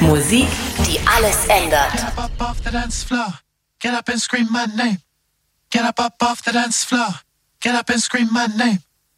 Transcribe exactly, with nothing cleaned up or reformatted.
Musik, die alles ändert. Get up, up off the dance floor. Get up and scream my name. Get up, up off the dance floor. Get up and scream my name.